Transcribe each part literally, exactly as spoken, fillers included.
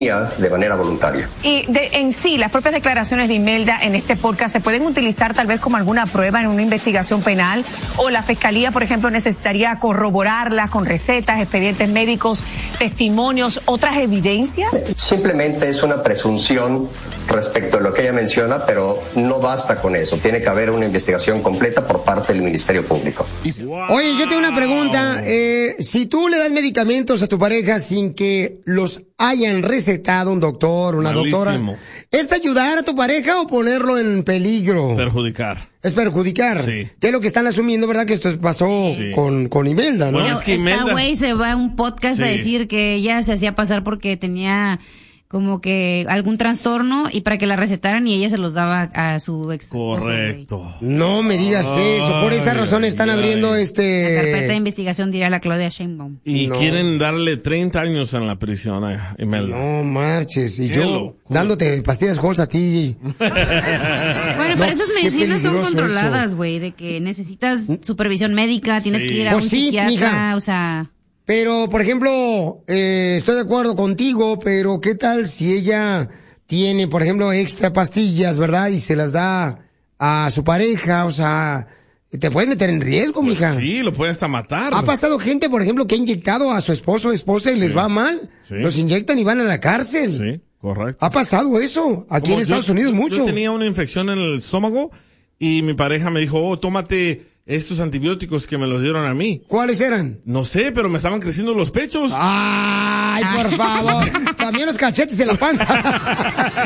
de manera voluntaria. Y de, en sí, las propias declaraciones de Imelda en este podcast se pueden utilizar tal vez como alguna prueba en una investigación penal, o la fiscalía, por ejemplo, necesitaría corroborarlas con recetas, expedientes médicos, testimonios, otras evidencias. Simplemente es una presunción respecto a lo que ella menciona, pero no basta con eso. Tiene que haber una investigación completa por parte del Ministerio Público. Oye, yo tengo una pregunta. Eh, si tú le das medicamentos a tu pareja sin que los hayan recetado un doctor, una Malísimo. doctora, ¿es ayudar a tu pareja o ponerlo en peligro? Perjudicar. Es perjudicar. Sí. Que es lo que están asumiendo, ¿verdad? Que esto pasó sí. con, con Imelda, ¿no? Bueno, es que Imelda... Esta güey se va a un podcast sí. a decir que ella se hacía pasar porque tenía como que algún trastorno y para que la recetaran y ella se los daba a su ex. Correcto. No me digas Ay, eso. Por esa razón están ay, abriendo ay. este... La carpeta de investigación, diría la Claudia Sheinbaum. Y no. quieren darle treinta años en la prisión a Imelda. No marches. Y Qué yo locura. dándote pastillas Halls a ti. Bueno, no, pero esas medicinas son controladas, güey, de que necesitas supervisión médica, tienes sí. que ir a pues un sí, psiquiatra, mija. o sea... Pero, por ejemplo, eh, estoy de acuerdo contigo, pero ¿qué tal si ella tiene, por ejemplo, extra pastillas, ¿verdad? Y se las da a su pareja, o sea, te puedes meter en riesgo, pues mija. Sí, lo puede hasta matar. Ha pasado gente, por ejemplo, que ha inyectado a su esposo o esposa y sí. les va mal. Sí. Los inyectan y van a la cárcel. Sí, correcto. Ha pasado eso, aquí Como en Estados yo, Unidos mucho. Yo tenía una infección en el estómago y mi pareja me dijo, oh, tómate estos antibióticos que me los dieron a mí. ¿Cuáles eran? No sé, pero me estaban creciendo los pechos. Ay, por favor. También los cachetes en la panza.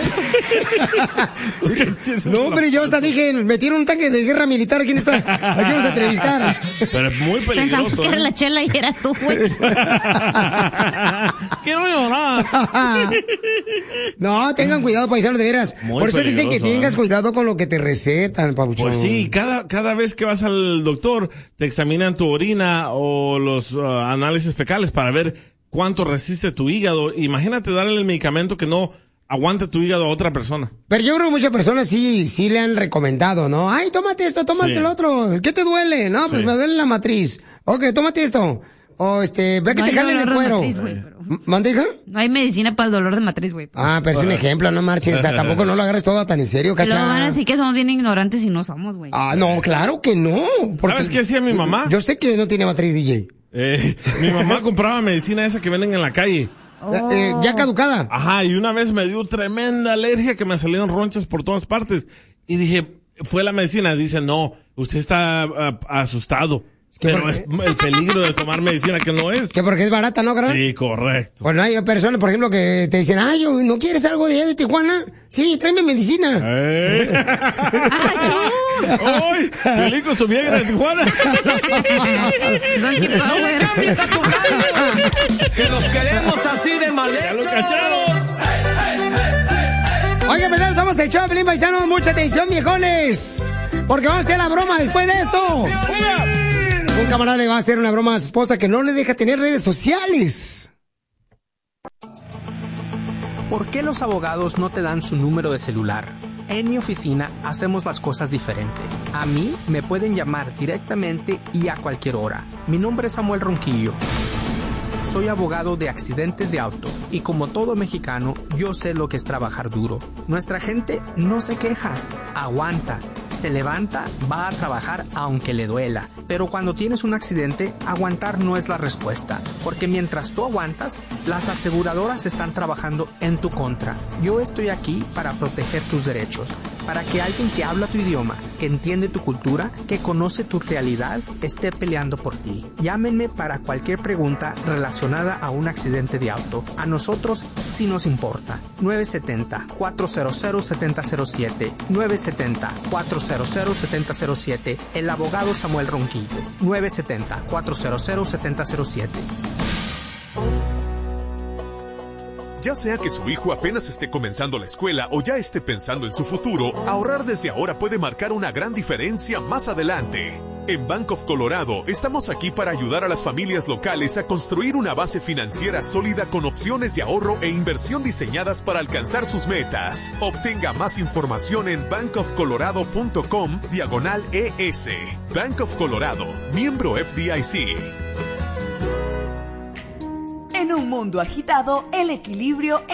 Los cachetes no, hombre, yo hasta dije, metieron un tanque de guerra militar. ¿Quién está? Aquí vamos a entrevistar. Pero es muy peligroso. Pensamos que era la chela y eras tú, güey. Quiero llorar. No, tengan cuidado, paisanos, de veras. Muy por eso dicen que tengas ¿eh? cuidado con lo que te recetan, papuchón. Pues sí, cada, cada vez que vas al doctor, te examinan tu orina o los uh, análisis fecales para ver cuánto resiste tu hígado. Imagínate darle el medicamento que no aguanta tu hígado a otra persona. Pero yo creo que muchas personas sí, sí le han recomendado, ¿no? Ay, tómate esto, tómate sí. el otro. ¿Qué te duele? No, pues sí. me duele la matriz. Ok, tómate esto. O este, ve que no te jalen el cuero. Matriz, wey, pero... ¿Mandeja? No hay medicina para el dolor de matriz, güey. Ah, pero es un ejemplo, no marches. O sea, tampoco no lo agarres todo tan en serio, Cacha. Lo van a decir que somos bien ignorantes y no somos, güey. Ah, no, claro que no. ¿Sabes qué hacía mi mamá? Yo sé que no tiene matriz, D J. Eh, mi mamá compraba medicina esa que venden en la calle. Oh. Eh, ya caducada. Ajá, y una vez me dio tremenda alergia que me salieron ronchas por todas partes. Y dije, fue la medicina. Dice, no, usted está uh, asustado. Pero es el peligro de tomar medicina que no es. Que porque es barata, ¿no, cara? Sí, correcto. Bueno, hay personas, por ejemplo, que te dicen, ay, ¿no quieres algo de, de Tijuana? Sí, tráeme medicina. ¿Eh? ¡Ay! ¡Feliz su Viagra de Tijuana! ¡Que los queremos así de mal hechos! ¡Ya lo cachamos! Oigan, pues somos el show, Pelín Paisano. Mucha atención, viejones. Porque vamos a hacer la broma después de esto. Un camarada le va a hacer una broma a su esposa que no le deja tener redes sociales. ¿Por qué los abogados no te dan su número de celular? En mi oficina hacemos las cosas diferente. A mí me pueden llamar directamente y a cualquier hora. Mi nombre es Samuel Ronquillo. Soy abogado de accidentes de auto y como todo mexicano, yo sé lo que es trabajar duro. Nuestra gente no se queja, aguanta, se levanta, va a trabajar aunque le duela. Pero cuando tienes un accidente, aguantar no es la respuesta, porque mientras tú aguantas, las aseguradoras están trabajando en tu contra. Yo estoy aquí para proteger tus derechos, para que alguien que habla tu idioma, que entiende tu cultura, que conoce tu realidad, esté peleando por ti. Llámenme para cualquier pregunta relacionada a un accidente de auto. A nosotros sí nos importa. nueve siete cero, cuatro cero cero, siete cero cero siete. nueve siete cero, cuatro cero cero, siete cero cero siete. El abogado Samuel Ronquillo. nueve siete cero, cuatro cero cero, siete cero cero siete. Ya sea que su hijo apenas esté comenzando la escuela o ya esté pensando en su futuro, ahorrar desde ahora puede marcar una gran diferencia más adelante. En Bank of Colorado estamos aquí para ayudar a las familias locales a construir una base financiera sólida con opciones de ahorro e inversión diseñadas para alcanzar sus metas. Obtenga más información en bankofcolorado.com diagonal ES. Bank of Colorado, miembro F D I C. En un mundo agitado, el equilibrio